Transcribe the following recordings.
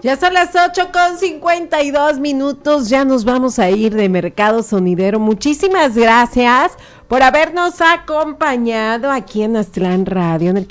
Ya son las 8:52, ya nos vamos a ir de Mercado Sonidero. Muchísimas gracias por habernos acompañado aquí en Aztlán Radio, en el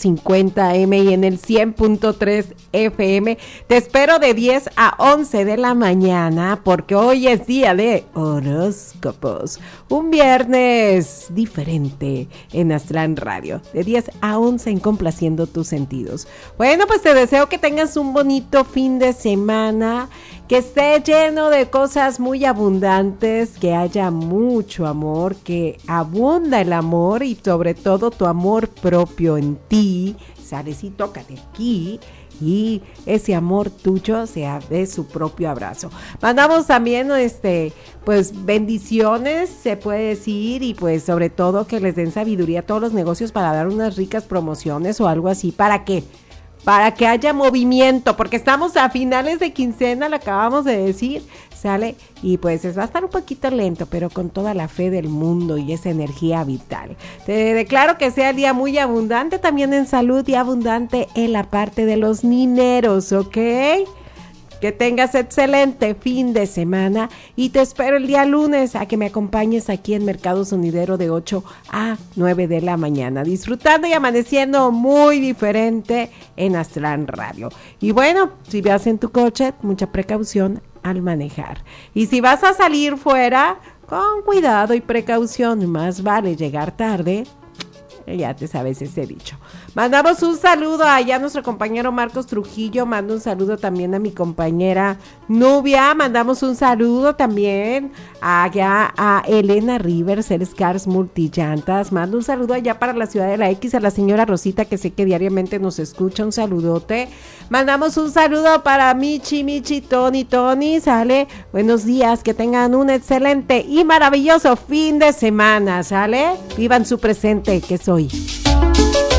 550M y en el 100.3 FM. Te espero de 10 a 11 de la mañana, porque hoy es día de horóscopos. Un viernes diferente en Aztlán Radio, de 10 a 11 en Complaciendo tus Sentidos. Bueno, pues te deseo que tengas un bonito fin de semana, que esté lleno de cosas muy abundantes, que haya mucho amor, que abunda el amor y sobre todo tu amor propio en ti. Sales y tócate aquí y ese amor tuyo sea de su propio abrazo. Mandamos también pues bendiciones, se puede decir, y pues sobre todo que les den sabiduría a todos los negocios para dar unas ricas promociones o algo así. ¿Para qué? Para que haya movimiento, porque estamos a finales de quincena, lo acabamos de decir, ¿sale? Y pues va a estar un poquito lento, pero con toda la fe del mundo y esa energía vital. Te declaro que sea el día muy abundante también en salud y abundante en la parte de los dineros, ¿ok? Que tengas excelente fin de semana y te espero el día lunes a que me acompañes aquí en Mercado Sonidero de 8 a 9 de la mañana, disfrutando y amaneciendo muy diferente en Aztlán Radio. Y bueno, si vas en tu coche, mucha precaución al manejar. Y si vas a salir fuera, con cuidado y precaución, más vale llegar tarde. Ya te sabes ese dicho. Mandamos un saludo allá a nuestro compañero Marcos Trujillo, mando un saludo también a mi compañera Nubia, mandamos un saludo también allá a Elena Rivers, el Cars Multillantas, mando un saludo allá para la Ciudad de la X, a la señora Rosita, que sé que diariamente nos escucha, un saludote. Mandamos un saludo para Michi, Tony, ¿sale? Buenos días, que tengan un excelente y maravilloso fin de semana, ¿sale? Vivan su presente, que soy.